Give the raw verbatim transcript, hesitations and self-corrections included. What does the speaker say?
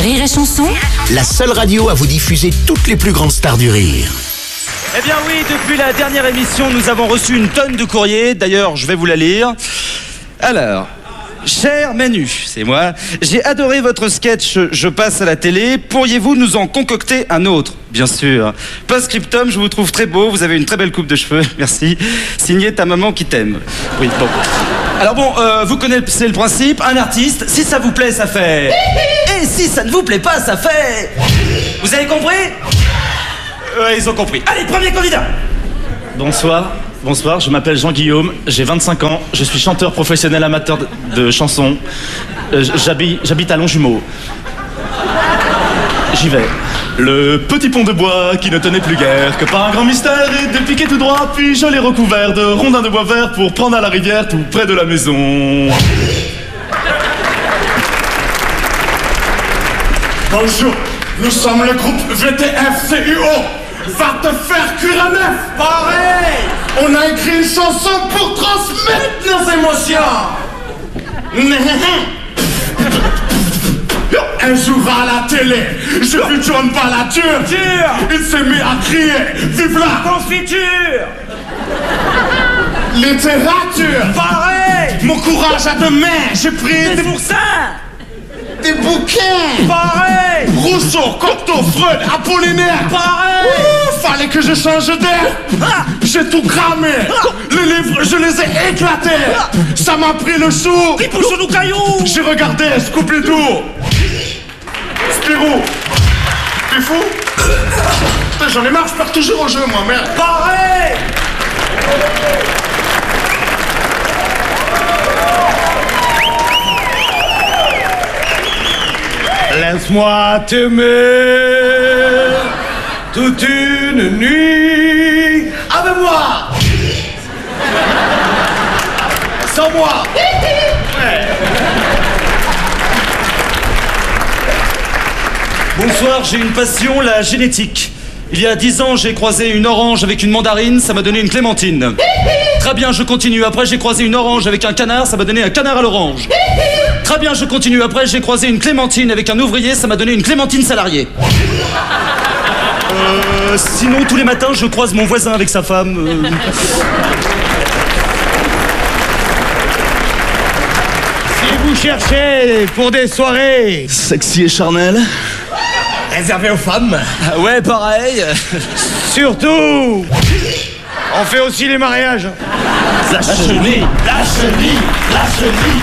Rire et Chanson, La seule radio à vous diffuser toutes les plus grandes stars du rire. Eh bien oui, depuis la dernière émission, nous avons reçu une tonne de courriers. D'ailleurs, je vais vous la lire. Alors, cher Manu, c'est moi. J'ai adoré votre sketch Je passe à la télé. Pourriez-vous nous en concocter un autre? Bien sûr. Post-scriptum, je vous trouve très beau. Vous avez une très belle coupe de cheveux. Merci. Signé ta maman qui t'aime. Oui, bon. Alors bon, euh, vous connaissez le principe. Un artiste, si ça vous plaît, ça fait. Et si ça ne vous plaît pas, ça fait. Vous avez compris? Ouais, ils ont compris. Allez, premier candidat. Bonsoir, bonsoir, je m'appelle Jean-Guillaume, j'ai vingt-cinq ans, je suis chanteur professionnel amateur de, de chansons. Euh, j'habite, j'habite à Longjumeau. J'y vais. Le petit pont de bois qui ne tenait plus guère que par un grand mystère et de piquer tout droit, puis je l'ai recouvert de rondins de bois vert pour prendre à la rivière tout près de la maison. Bonjour, nous sommes le groupe V T F C U O. Va te faire cuire à neuf. Pareil. On a écrit une chanson pour transmettre nos émotions. Un jour à la télé, j'ai vu John Balladur. Il s'est mis à crier vive la confiture. Littérature. Pareil. Mon courage à deux mains, j'ai pris des bouquins. Des bouquins. Pareil. Rousseau, Cocteau, Freud, Apollinaire. Pareil. Ouh, fallait que je change d'air. Ah. J'ai tout cramé. Ah. Les livres, je les ai éclatés. Ah. Ça m'a pris le chou. Qui pousse nos cailloux. J'ai regardé Scooby-Doo. Spirou. T'es fou? Putain, j'en ai marre, je perds toujours au jeu, moi, merde. Pareil. Laisse-moi t'aimer toute une nuit avec moi, sans moi. Ouais. Bonsoir, j'ai une passion, la génétique. Il y a dix ans, j'ai croisé une orange avec une mandarine, ça m'a donné une clémentine. Très bien, je continue. Après, j'ai croisé une orange avec un canard, ça m'a donné un canard à l'orange. Très bien, je continue. Après, j'ai croisé une clémentine avec un ouvrier, ça m'a donné une clémentine salariée. Euh, sinon, tous les matins, je croise mon voisin avec sa femme. Euh... Si vous cherchez pour des soirées Sexy et charnel. réservées aux femmes, Ah ouais, pareil. surtout, on fait aussi les mariages. La chenille, La chenille, la chenille.